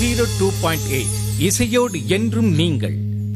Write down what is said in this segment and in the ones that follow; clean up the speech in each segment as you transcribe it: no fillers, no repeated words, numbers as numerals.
102.8 இசையோடு என்றும் நீங்கள்.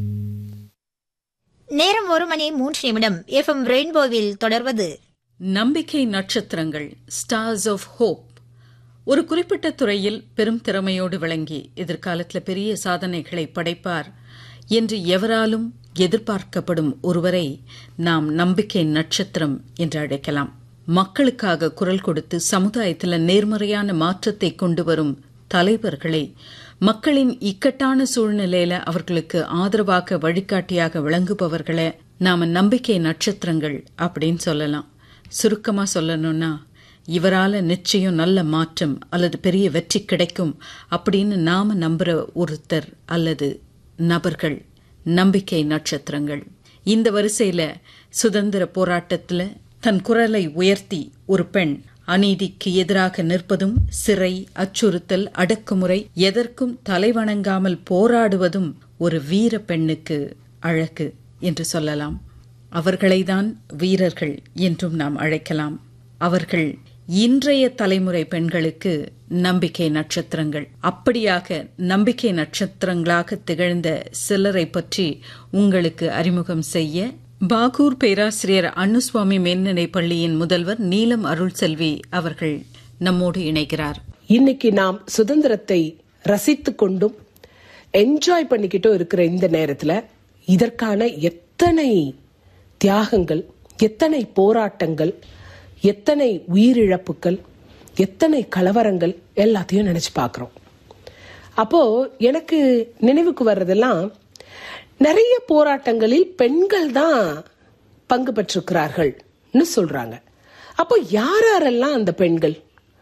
நேரம் 1:03 FM ரெயின்போவில் தொடர்வது நம்பிக்கை நட்சத்திரங்கள், ஸ்டார்ஸ் ஆஃப் ஹோப். ஒரு குறிப்பிட்ட துறையில் பெரும் திறமையோடு விளங்கி எதிர்காலத்தில் பெரிய சாதனைகளை படைப்பார் என்று எவராலும் எதிர்பார்க்கப்படும் ஒருவரை நாம் நம்பிக்கை நட்சத்திரம் என்று அழைக்கலாம். மக்களுக்காக குரல் கொடுத்து சமுதாயத்தில் நேர்மறையான மாற்றத்தை கொண்டு வரும் தலைவர்களை, மக்களின் இக்கட்டான சூழ்நிலையில அவர்களுக்கு ஆதரவாக வழிகாட்டியாக விளங்குபவர்களை நாம நம்பிக்கை நட்சத்திரங்கள் அப்படின்னு சொல்லலாம். சுருக்கமா சொல்லணும்னா, இவரால நிச்சயம் நல்ல மாற்றம் அல்லது பெரிய வெற்றி கிடைக்கும் அப்படின்னு நாம நம்புற ஒருத்தர் அல்லது நபர்கள் நம்பிக்கை நட்சத்திரங்கள். இந்த வரிசையில சுதந்திர போராட்டத்துல தன் குரலை உயர்த்தி ஒரு பெண் அநீதிக்கு எதிராக நிற்பதும், சிறை, அச்சுறுத்தல், அடக்குமுறை எதற்கும் தலைவணங்காமல் போராடுவதும் ஒரு வீர பெண்ணுக்கு அழகு என்று சொல்லலாம். அவர்களைதான் வீரர்கள் என்றும் நாம் அழைக்கலாம். அவர்கள் இன்றைய தலைமுறை பெண்களுக்கு நம்பிக்கை நட்சத்திரங்கள். அப்படியாக நம்பிக்கை நட்சத்திரங்களாக திகழ்ந்த சிலரை பற்றி உங்களுக்கு அறிமுகம் செய்ய பாகூர் பேராசிரியர் அன்னுசுவாமி மேல்நிலைப் பள்ளியின் முதல்வர் நீலம் அருள்செல்வி அவர்கள் நம்மோடு இணைகிறார். இன்னைக்கு நாம் சுதந்திரத்தை ரசித்துக் கொண்டும் என்ஜாய் பண்ணிக்கிட்டும் இருக்கிற இந்த நேரத்துல இதற்கான எத்தனை தியாகங்கள், எத்தனை போராட்டங்கள், எத்தனை உயிரிழப்புகள், எத்தனை கலவரங்கள் எல்லாத்தையும் நினைச்சு பாக்குறோம். அப்போ எனக்கு நினைவுக்கு வர்றதெல்லாம், நிறைய போராட்டங்களில் பெண்கள் தான் பங்கு பெற்றிருக்கிறார்கள் சொல்றாங்க. அப்போ யாரெல்லாம் அந்த பெண்கள்?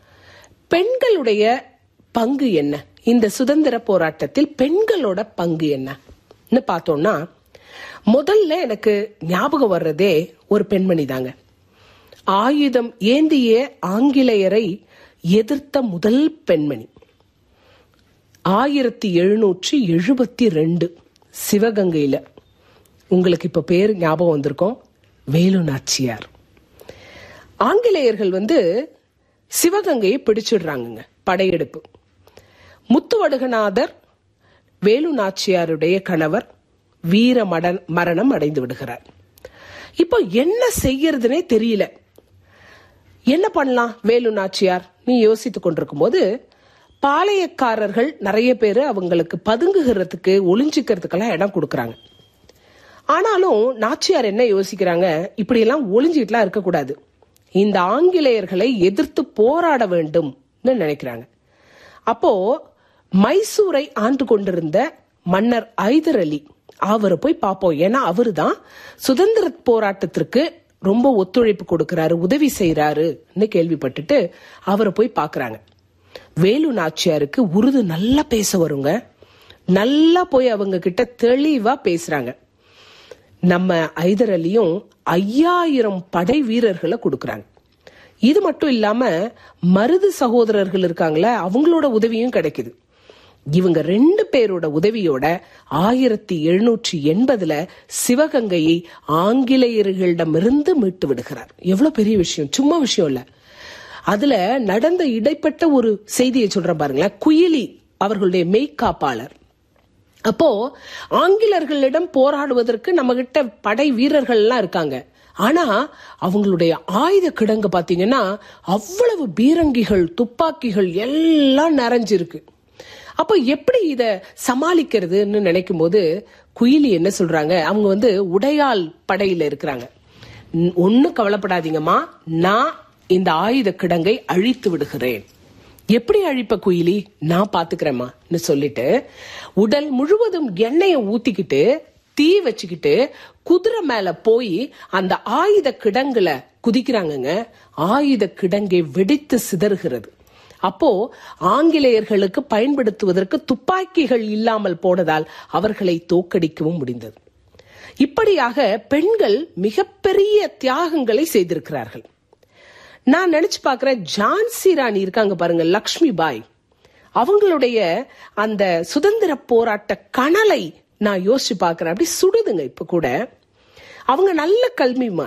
பெண்களுடைய பங்கு என்ன? இந்த சுதந்திர போராட்டத்தில் பெண்களோட பங்கு என்ன பார்த்தோம்னா, முதல்ல எனக்கு ஞாபகம் வர்றதே ஒரு பெண்மணி தாங்க. ஆயுதம் ஏந்திய ஆங்கிலேயரை எதிர்த்த முதல் பெண்மணி. 1772 சிவகங்கையில, உங்களுக்கு இப்ப பேர் ஞாபகம் வந்திருக்கோம், வேலு நாச்சியார். ஆங்கிலேயர்கள் சிவகங்கையை பிடிச்சிடுறாங்க, படையெடுப்பு. முத்துவடுகநாதர் வேலு நாச்சியாருடைய கணவர் வீர மரணம் அடைந்து விடுகிறார். இப்போ என்ன செய்யறதுனே தெரியல. என்ன பண்ணலாம் வேலு நாச்சியார் நீ யோசித்துக் கொண்டிருக்கும் போது, பாளையக்காரர்கள் நிறைய பேரு அவங்களுக்கு பதுங்குகிறதுக்கு, ஒளிஞ்சிக்கிறதுக்கெல்லாம் இடம் கொடுக்கறாங்க. ஆனாலும் நாச்சியார் என்ன யோசிக்கிறாங்க, இப்படி எல்லாம் ஒளிஞ்சிட்டுலாம் இருக்கக்கூடாது, இந்த ஆங்கிலேயர்களை எதிர்த்து போராட வேண்டும் நினைக்கிறாங்க. அப்போ மைசூரை ஆண்டு கொண்டிருந்த மன்னர் ஐதர் அலி, அவரை போய் பார்ப்போம், ஏன்னா அவரு தான் சுதந்திர போராட்டத்திற்கு ரொம்ப ஒத்துழைப்பு கொடுக்கிறாரு, உதவி செய்யறாருன்னு கேள்விப்பட்டுட்டு அவரை போய் பாக்குறாங்க. வேலு நாச்சியாருக்கு உருது நல்லா பேச வருங்க. நல்லா போய் அவங்க கிட்ட தெளிவா பேசுறாங்க. நம்ம ஐதர் அலியும் 5000 படை வீரர்களை கொடுக்கறாங்க. இது மட்டும் இல்லாம மருது சகோதரர்கள் இருக்காங்களே, அவங்களோட உதவியும் கிடைக்குது. இவங்க 2 பேரோட உதவியோட 1780 சிவகங்கையை ஆங்கிலேயர்களிடமிருந்து மீட்டு விடுகிறார். எவ்வளவு பெரிய விஷயம், சும்மா விஷயம் இல்ல. அதுல நடந்த இடைப்பட்ட ஒரு செய்தியை சொல்றேன் பாருங்களேன். குயிலி அவர்களுடைய மெய்காப்பாளர். அப்போ ஆங்கிலேயர்களிடம் போராடுவதற்கு நம்ம கிட்ட படை வீரர்கள் எல்லாம் இருக்காங்க. ஆனா அவங்களுடைய ஆயுத கிடங்கு பாத்தீங்கன்னா அவ்வளவு பீரங்கிகள், துப்பாக்கிகள் எல்லாம் நிறைஞ்சிருக்கு. அப்போ எப்படி இத சமாளிக்கிறதுன்னு நினைக்கும் போது குயிலி என்ன சொல்றாங்க, அவங்க உடையாள் படையில இருக்கிறாங்க. ஒன்னும் கவலைப்படாதீங்கம்மா, நான் இந்த ஆயுத கிடங்கை அழித்து விடுகிறேன். எப்படி அழிப்ப குயிலி, நான் பாத்துக்கிறேம்மா சொல்லிட்டு உடல் முழுவதும் எண்ணெயை ஊத்திக்கிட்டு தீ வச்சுக்கிட்டு குதிரை மேல போய் அந்த ஆயுத கிடங்குல குதிக்கிறாங்க. ஆயுத கிடங்கை வெடித்து சிதறுகிறது. அப்போ ஆங்கிலேயர்களுக்கு பயன்படுத்துவதற்கு துப்பாக்கிகள் இல்லாமல் போனதால் அவர்களை தோற்கடிக்கவும் முடிந்தது. இப்படியாக பெண்கள் மிகப்பெரிய தியாகங்களை செய்திருக்கிறார்கள். நான் நினைச்சு பாக்குறேன், ஜான்சி ராணி இருக்காங்க பாருங்க, லக்ஷ்மி பாய், அவங்களுடைய அந்த சுதந்திர போராட்ட கனலை நான் யோசிச்சு பாக்குறேன். அப்படி சுடுதுங்க. இப்ப கூட அவங்க நல்ல கல்விமா,